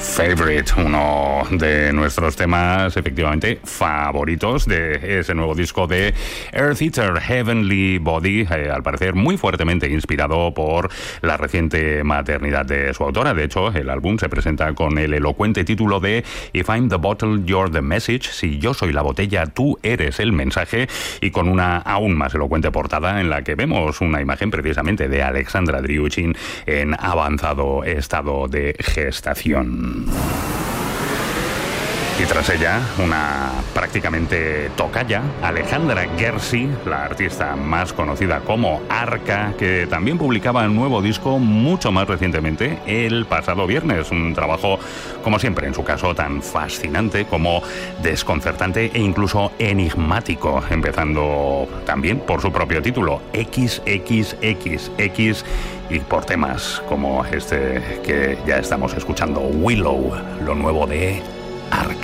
Favorite, uno de nuestros temas efectivamente favoritos de ese nuevo disco de Eartheater, Heavenly Body, al parecer muy fuertemente inspirado por la reciente maternidad de su autora. De hecho, el álbum se presenta con el elocuente título de If I'm the Bottle, You're the Message, si yo soy la botella, tú eres el mensaje, y con una aún más elocuente portada en la que vemos una imagen precisamente de Alexandra Driouchin en avanzado estado de gestación. Y tras ella, una prácticamente tocaya, Alejandra Gersi, la artista más conocida como Arca, que también publicaba un nuevo disco mucho más recientemente, el pasado viernes. Un trabajo, como siempre en su caso, tan fascinante como desconcertante e incluso enigmático, empezando también por su propio título, XXXX, y por temas como este que ya estamos escuchando, Willow, lo nuevo de Arca.